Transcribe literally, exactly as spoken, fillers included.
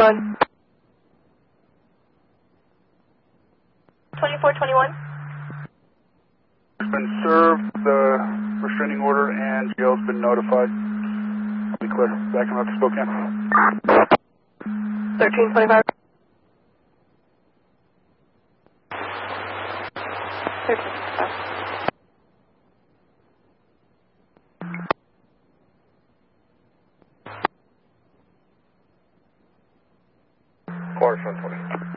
going? twenty-four twenty-one. It's been served, the restraining order, and jail's been notified. Be clear. Back him up to Spokane. thirteen twenty-five. thirteen twenty-five. Clark's one twenty.